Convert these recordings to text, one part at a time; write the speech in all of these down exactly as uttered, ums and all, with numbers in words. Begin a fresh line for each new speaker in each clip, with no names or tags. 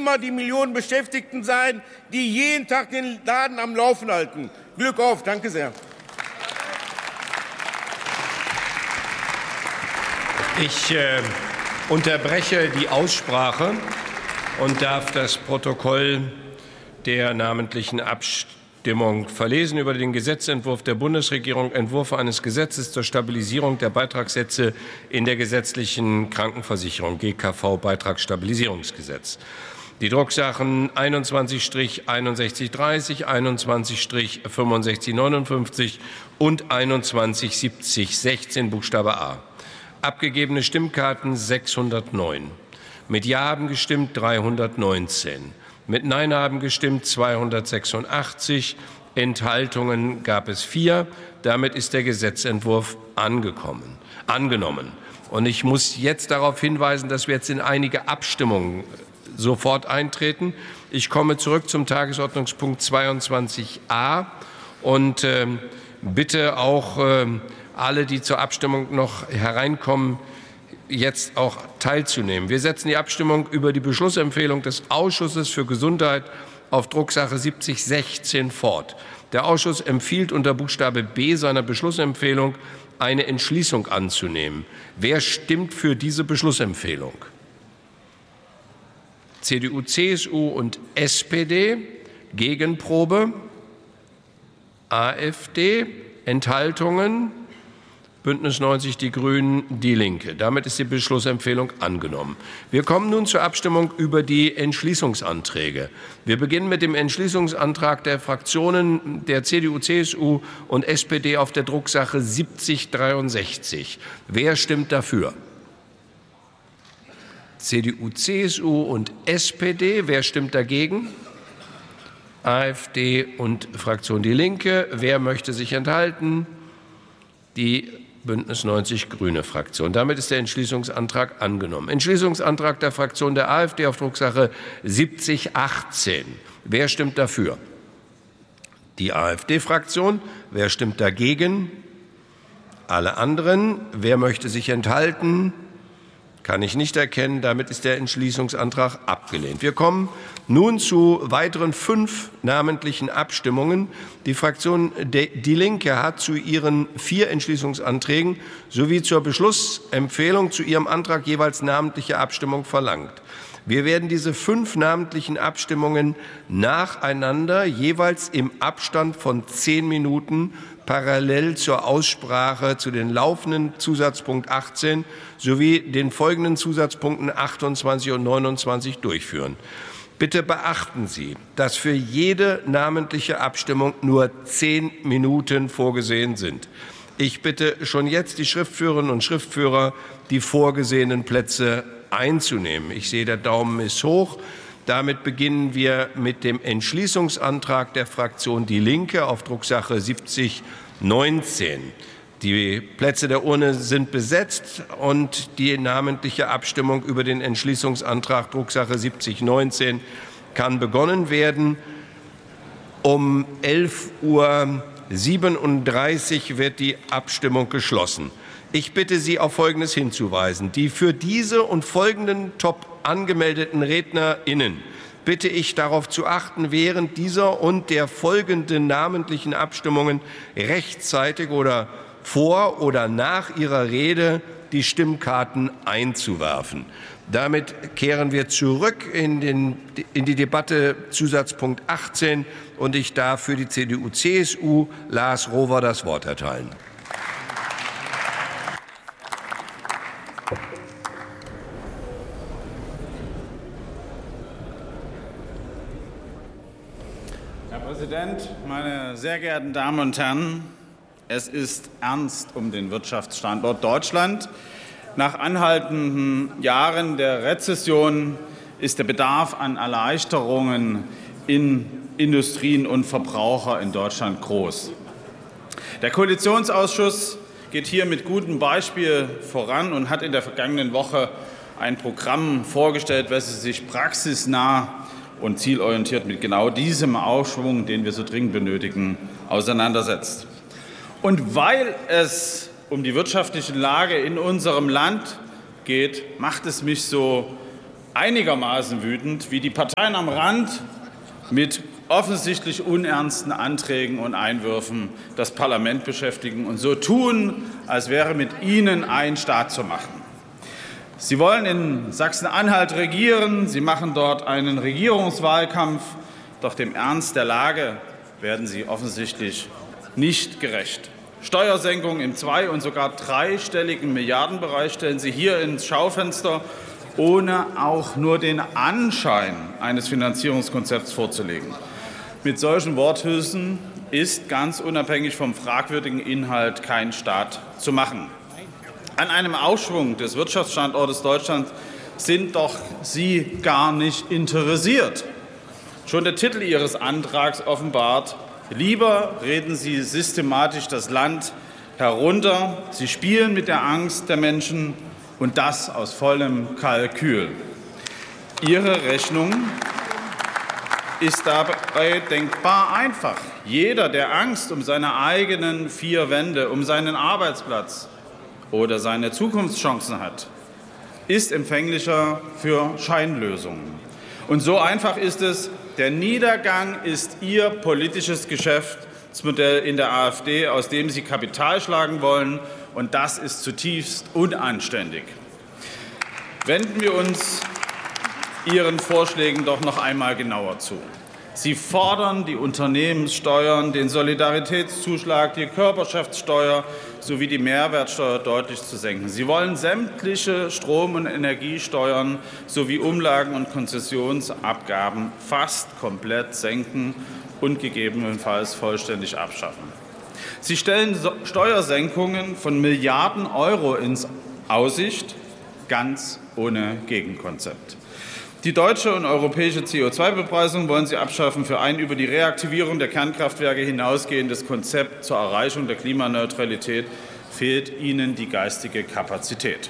immer die Millionen Beschäftigten sein, die jeden Tag den Laden am Laufen halten. Glück auf. Danke sehr.
Ich äh, unterbreche die Aussprache und darf das Protokoll der namentlichen Abstimmung verlesen über den Gesetzentwurf der Bundesregierung, Entwurf eines Gesetzes zur Stabilisierung der Beitragssätze in der gesetzlichen Krankenversicherung, G K V-Beitragsstabilisierungsgesetz. Die Drucksachen einundzwanzig einundsechzig dreißig, einundzwanzig fünfundsechzig neunundfünfzig und einundzwanzig siebzig sechzehn Buchstabe A. Abgegebene Stimmkarten sechshundertneun. Mit Ja haben gestimmt dreihundertneunzehn. Mit Nein haben gestimmt zweihundertsechsundachtzig. Enthaltungen gab es vier. Damit ist der Gesetzentwurf angekommen, angenommen. Und ich muss jetzt darauf hinweisen, dass wir jetzt in einige Abstimmungen sofort eintreten. Ich komme zurück zum Tagesordnungspunkt zweiundzwanzig a und äh, bitte auch äh, alle, die zur Abstimmung noch hereinkommen, jetzt auch teilzunehmen. Wir setzen die Abstimmung über die Beschlussempfehlung des Ausschusses für Gesundheit auf Drucksache siebzig sechzehn fort. Der Ausschuss empfiehlt unter Buchstabe B seiner Beschlussempfehlung, eine Entschließung anzunehmen. Wer stimmt für diese Beschlussempfehlung? C D U, C S U und S P D. Gegenprobe. AfD. Enthaltungen. Bündnis neunzig, die Grünen, die Linke. Damit ist die Beschlussempfehlung angenommen. Wir kommen nun zur Abstimmung über die Entschließungsanträge. Wir beginnen mit dem Entschließungsantrag der Fraktionen der C D U, C S U und S P D auf der Drucksache siebzig dreiundsechzig. Wer stimmt dafür? C D U, C S U und S P D. Wer stimmt dagegen? AfD und Fraktion Die Linke. Wer möchte sich enthalten? Die Bündnis neunzig Grüne Fraktion. Damit ist der Entschließungsantrag angenommen. Entschließungsantrag der Fraktion der AfD auf Drucksache siebzig achtzehn. Wer stimmt dafür? Die AfD-Fraktion. Wer stimmt dagegen? Alle anderen. Wer möchte sich enthalten? Kann ich nicht erkennen. Damit ist der Entschließungsantrag abgelehnt. Wir kommen nun zu weiteren fünf namentlichen Abstimmungen. Die Fraktion Die Linke hat zu ihren vier Entschließungsanträgen sowie zur Beschlussempfehlung zu ihrem Antrag jeweils namentliche Abstimmung verlangt. Wir werden diese fünf namentlichen Abstimmungen nacheinander jeweils im Abstand von zehn Minuten parallel zur Aussprache zu den laufenden Zusatzpunkt achtzehn sowie den folgenden Zusatzpunkten achtundzwanzig und neunundzwanzig durchführen. Bitte beachten Sie, dass für jede namentliche Abstimmung nur zehn Minuten vorgesehen sind. Ich bitte schon jetzt die Schriftführerinnen und Schriftführer, die vorgesehenen Plätze einzunehmen. Ich sehe, der Daumen ist hoch. Damit beginnen wir mit dem Entschließungsantrag der Fraktion Die Linke auf Drucksache siebzig neunzehn. Die Plätze der Urne sind besetzt und die namentliche Abstimmung über den Entschließungsantrag Drucksache siebzig neunzehn kann begonnen werden. Um elf Uhr siebenunddreißig wird die Abstimmung geschlossen. Ich bitte Sie, auf Folgendes hinzuweisen. Die für diese und folgenden top angemeldeten RednerInnen bitte ich darauf zu achten, während dieser und der folgenden namentlichen Abstimmungen rechtzeitig oder vor oder nach ihrer Rede die Stimmkarten einzuwerfen. Damit kehren wir zurück in, den, in die Debatte Zusatzpunkt achtzehn und ich darf für die C D U C S U Lars Rohwer das Wort erteilen.
Herr Präsident, meine sehr geehrten Damen und Herren! Es ist ernst um den Wirtschaftsstandort Deutschland. Nach anhaltenden Jahren der Rezession ist der Bedarf an Erleichterungen in Industrien und Verbraucher in Deutschland groß. Der Koalitionsausschuss geht hier mit gutem Beispiel voran und hat in der vergangenen Woche ein Programm vorgestellt, welches sich praxisnah und zielorientiert mit genau diesem Aufschwung, den wir so dringend benötigen, auseinandersetzt. Und weil es um die wirtschaftliche Lage in unserem Land geht, macht es mich so einigermaßen wütend, wie die Parteien am Rand mit offensichtlich unernsten Anträgen und Einwürfen das Parlament beschäftigen und so tun, als wäre mit ihnen ein Staat zu machen. Sie wollen in Sachsen-Anhalt regieren, sie machen dort einen Regierungswahlkampf, doch dem Ernst der Lage werden sie offensichtlich nicht gerecht. Steuersenkungen im zwei- und sogar dreistelligen Milliardenbereich stellen Sie hier ins Schaufenster, ohne auch nur den Anschein eines Finanzierungskonzepts vorzulegen. Mit solchen Worthülsen ist ganz unabhängig vom fragwürdigen Inhalt kein Staat zu machen. An einem Aufschwung des Wirtschaftsstandortes Deutschland sind doch Sie gar nicht interessiert. Schon der Titel Ihres Antrags offenbart: Lieber reden Sie systematisch das Land herunter. Sie spielen mit der Angst der Menschen, und das aus vollem Kalkül. Ihre Rechnung ist dabei denkbar einfach. Jeder, der Angst um seine eigenen vier Wände, um seinen Arbeitsplatz oder seine Zukunftschancen hat, ist empfänglicher für Scheinlösungen. Und so einfach ist es. Der Niedergang ist Ihr politisches Geschäftsmodell in der AfD, aus dem Sie Kapital schlagen wollen, und das ist zutiefst unanständig. Wenden wir uns Ihren Vorschlägen doch noch einmal genauer zu. Sie fordern die Unternehmenssteuern, den Solidaritätszuschlag, die Körperschaftssteuer sowie die Mehrwertsteuer deutlich zu senken. Sie wollen sämtliche Strom- und Energiesteuern sowie Umlagen und Konzessionsabgaben fast komplett senken und gegebenenfalls vollständig abschaffen. Sie stellen Steuersenkungen von Milliarden Euro in Aussicht, ganz ohne Gegenkonzept. Die deutsche und europäische C O zwei Bepreisung wollen Sie abschaffen. Für ein über die Reaktivierung der Kernkraftwerke hinausgehendes Konzept zur Erreichung der Klimaneutralität fehlt Ihnen die geistige Kapazität.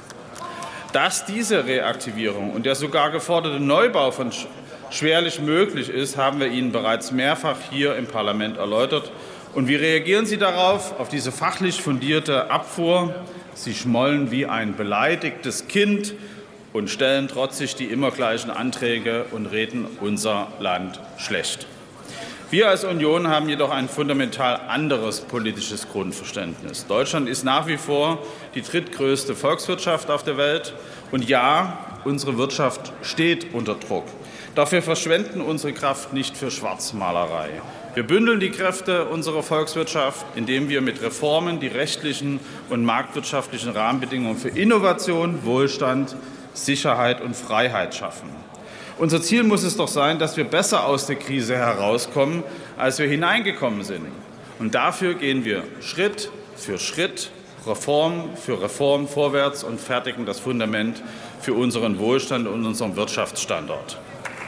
Dass diese Reaktivierung und der sogar geforderte Neubau von schwerlich möglich ist, haben wir Ihnen bereits mehrfach hier im Parlament erläutert. Und wie reagieren Sie darauf, auf diese fachlich fundierte Abfuhr? Sie schmollen wie ein beleidigtes Kind und stellen trotzig die immer gleichen Anträge und reden unser Land schlecht. Wir als Union haben jedoch ein fundamental anderes politisches Grundverständnis. Deutschland ist nach wie vor die drittgrößte Volkswirtschaft auf der Welt. Und ja, unsere Wirtschaft steht unter Druck. Doch wir verschwenden unsere Kraft nicht für Schwarzmalerei. Wir bündeln die Kräfte unserer Volkswirtschaft, indem wir mit Reformen die rechtlichen und marktwirtschaftlichen Rahmenbedingungen für Innovation, Wohlstand, Sicherheit und Freiheit schaffen. Unser Ziel muss es doch sein, dass wir besser aus der Krise herauskommen, als wir hineingekommen sind. Und dafür gehen wir Schritt für Schritt, Reform für Reform vorwärts und fertigen das Fundament für unseren Wohlstand und unseren Wirtschaftsstandort.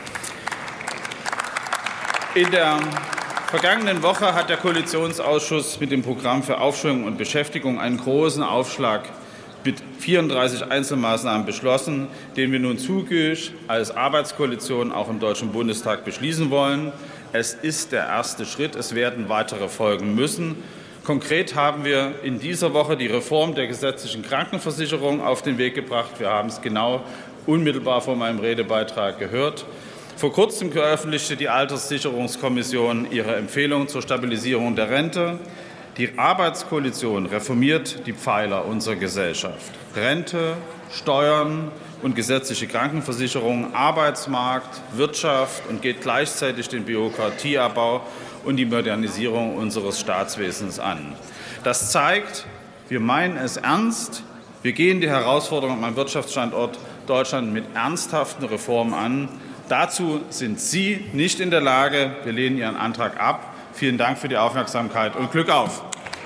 In der vergangenen Woche hat der Koalitionsausschuss mit dem Programm für Aufschwung und Beschäftigung einen großen Aufschlag mit vierunddreißig Einzelmaßnahmen beschlossen, den wir nun zügig als Arbeitskoalition auch im Deutschen Bundestag beschließen wollen. Es ist der erste Schritt. Es werden weitere folgen müssen. Konkret haben wir in dieser Woche die Reform der gesetzlichen Krankenversicherung auf den Weg gebracht. Wir haben es genau unmittelbar vor meinem Redebeitrag gehört. Vor kurzem veröffentlichte die Alterssicherungskommission ihre Empfehlung zur Stabilisierung der Rente. Die Arbeitskoalition reformiert die Pfeiler unserer Gesellschaft: Rente, Steuern und gesetzliche Krankenversicherung, Arbeitsmarkt, Wirtschaft und geht gleichzeitig den Bürokratieabbau und die Modernisierung unseres Staatswesens an. Das zeigt, wir meinen es ernst. Wir gehen die Herausforderungen am Wirtschaftsstandort Deutschland mit ernsthaften Reformen an. Dazu sind Sie nicht in der Lage. Wir lehnen Ihren Antrag ab. Vielen Dank für die Aufmerksamkeit und Glück auf!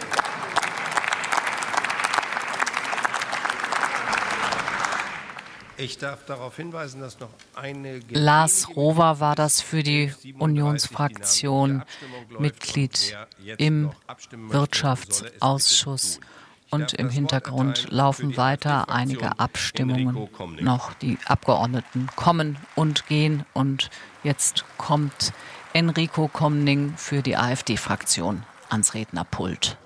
Ich darf darauf hinweisen, dass noch eine
Lars Rohwer war das für die Unionsfraktion, Mitglied im Wirtschaftsausschuss. Und im Hintergrund laufen weiter einige Abstimmungen noch. Die Abgeordneten kommen und gehen. Und jetzt kommt Enrico Komning für die AfD-Fraktion ans Rednerpult.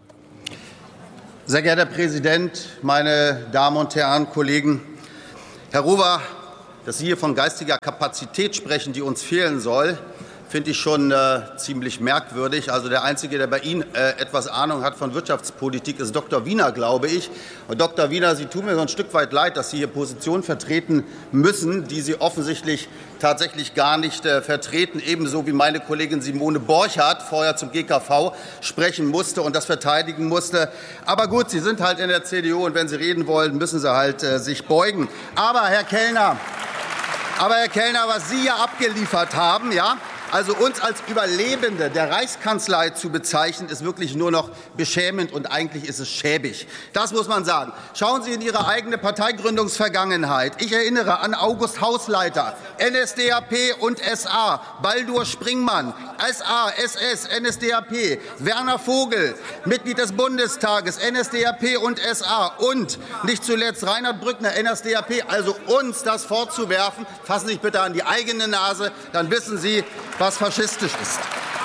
Sehr geehrter Herr Präsident, meine Damen und Herren Kollegen! Herr Rover, dass Sie hier von geistiger Kapazität sprechen, die uns fehlen soll, finde ich schon äh, ziemlich merkwürdig. Also der Einzige, der bei Ihnen äh, etwas Ahnung hat von Wirtschaftspolitik, ist Doktor Wiener, glaube ich. Und Doktor Wiener, Sie tun mir so ein Stück weit leid, dass Sie hier Positionen vertreten müssen, die Sie offensichtlich tatsächlich gar nicht äh, vertreten, ebenso wie meine Kollegin Simone Borchardt vorher zum G K V sprechen musste und das verteidigen musste. Aber gut, Sie sind halt in der C D U und wenn Sie reden wollen, müssen Sie halt äh, sich beugen. Aber Herr Kellner, aber Herr Kellner, was Sie ja abgeliefert haben, ja, also uns als Überlebende der Reichskanzlei zu bezeichnen, ist wirklich nur noch beschämend und eigentlich ist es schäbig. Das muss man sagen. Schauen Sie in Ihre eigene Parteigründungsvergangenheit. Ich erinnere an August Hausleiter, N S D A P und S A, Baldur Springmann, S A, S S, N S D A P, Werner Vogel, Mitglied des Bundestages, N S D A P und S A und nicht zuletzt Reinhard Brückner, N S D A P. Also uns das vorzuwerfen, fassen Sie sich bitte an die eigene Nase, dann wissen Sie, was faschistisch ist.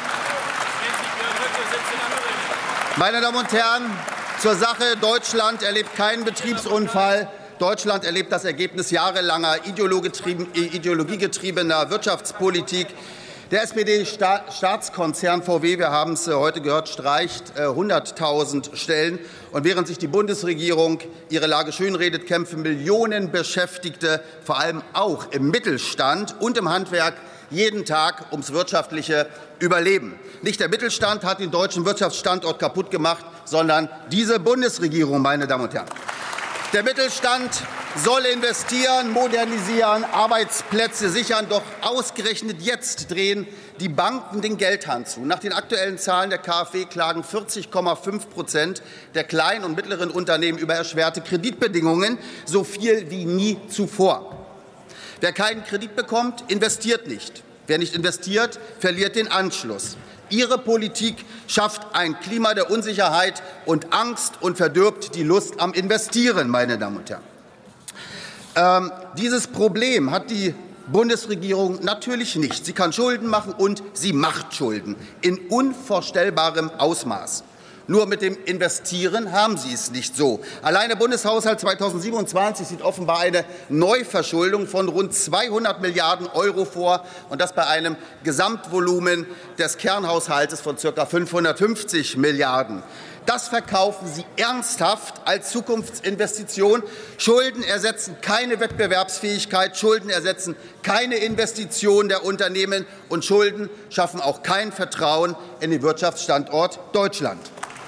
Meine Damen und Herren, zur Sache. Deutschland erlebt keinen Betriebsunfall. Deutschland erlebt das Ergebnis jahrelanger ideologiegetriebener Wirtschaftspolitik. Der S P D-Staatskonzern V W, wir haben es heute gehört, streicht hunderttausend Stellen. Und während sich die Bundesregierung ihre Lage schönredet, kämpfen Millionen Beschäftigte, vor allem auch im Mittelstand und im Handwerk, jeden Tag ums wirtschaftliche Überleben. Nicht der Mittelstand hat den deutschen Wirtschaftsstandort kaputt gemacht, sondern diese Bundesregierung, meine Damen und Herren. Der Mittelstand soll investieren, modernisieren, Arbeitsplätze sichern, doch ausgerechnet jetzt drehen die Banken den Geldhahn zu. Nach den aktuellen Zahlen der K f W klagen vierzig Komma fünf Prozent der kleinen und mittleren Unternehmen über erschwerte Kreditbedingungen, so viel wie nie zuvor. Wer keinen Kredit bekommt, investiert nicht. Wer nicht investiert, verliert den Anschluss. Ihre Politik schafft ein Klima der Unsicherheit und Angst und verdirbt die Lust am Investieren, meine Damen und Herren. Ähm, dieses Problem hat die Bundesregierung natürlich nicht. Sie kann Schulden machen und sie macht Schulden in unvorstellbarem Ausmaß. Nur mit dem Investieren haben Sie es nicht so. Allein der Bundeshaushalt zweitausendsiebenundzwanzig sieht offenbar eine Neuverschuldung von rund zweihundert Milliarden Euro vor, und das bei einem Gesamtvolumen des Kernhaushaltes von ca. fünfhundertfünfzig Milliarden. Das verkaufen Sie ernsthaft als Zukunftsinvestition. Schulden ersetzen keine Wettbewerbsfähigkeit, Schulden ersetzen keine Investitionen der Unternehmen, und Schulden schaffen auch kein Vertrauen in den Wirtschaftsstandort Deutschland.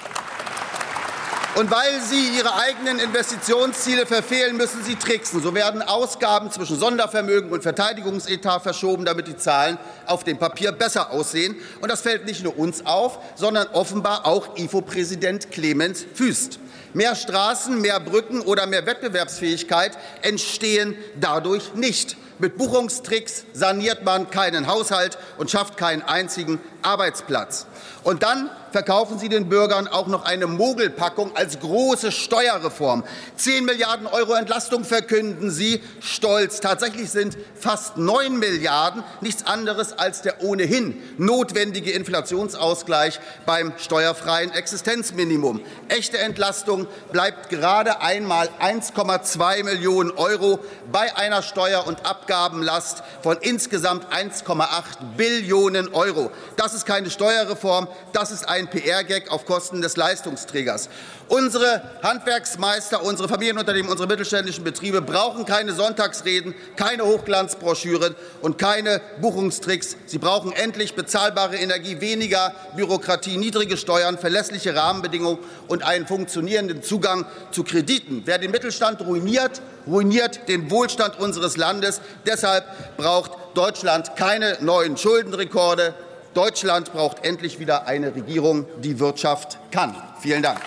Und weil Sie Ihre eigenen Investitionsziele verfehlen, müssen Sie tricksen. So werden Ausgaben zwischen Sondervermögen und Verteidigungsetat verschoben, damit die Zahlen auf dem Papier besser aussehen. Und das fällt nicht nur uns auf, sondern offenbar auch I F O-Präsident Clemens Fuest. Mehr Straßen, mehr Brücken oder mehr Wettbewerbsfähigkeit entstehen dadurch nicht. Mit Buchungstricks saniert man keinen Haushalt und schafft keinen einzigen Arbeitsplatz. Und dann verkaufen Sie den Bürgern auch noch eine Mogelpackung als große Steuerreform. Zehn Milliarden Euro Entlastung verkünden Sie stolz. Tatsächlich sind fast neun Milliarden nichts anderes als der ohnehin notwendige Inflationsausgleich beim steuerfreien Existenzminimum. Echte Entlastung bleibt gerade einmal eins Komma zwei Millionen Euro bei einer Steuer- und Abgabenlast von insgesamt eins Komma acht Billionen Euro. Das ist keine Steuerreform, das ist ein P R-Gag auf Kosten des Leistungsträgers. Unsere Handwerksmeister, unsere Familienunternehmen, unsere mittelständischen Betriebe brauchen keine Sonntagsreden, keine Hochglanzbroschüren und keine Buchungstricks. Sie brauchen endlich bezahlbare Energie, weniger Bürokratie, niedrige Steuern, verlässliche Rahmenbedingungen und einen funktionierenden Zugang zu Krediten. Wer den Mittelstand ruiniert, ruiniert den Wohlstand unseres Landes. Deshalb braucht Deutschland keine neuen Schuldenrekorde. Deutschland braucht endlich wieder eine Regierung, die Wirtschaft kann. Vielen Dank.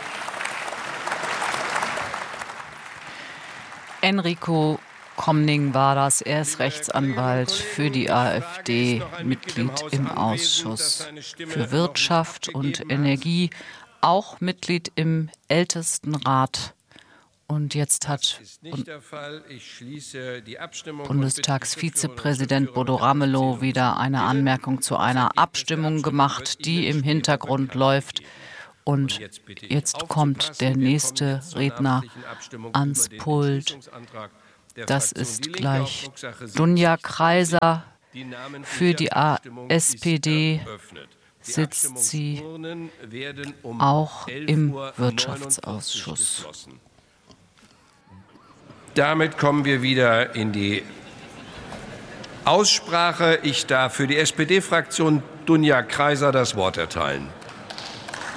Enrico Komning war das. Er ist Rechtsanwalt für die AfD, Mitglied im Ausschuss für Wirtschaft und Energie, auch Mitglied im Ältestenrat. Und jetzt hat Bundestagsvizepräsident Bodo Ramelow wieder eine Anmerkung zu einer Abstimmung gemacht, die im Hintergrund läuft. Und jetzt kommt der nächste Redner ans Pult. Das ist gleich Dunja Kreiser. Für die S P D sitzt sie auch im Wirtschaftsausschuss.
Damit kommen wir wieder in die Aussprache. Ich darf für die S P D-Fraktion Dunja Kreiser das Wort erteilen.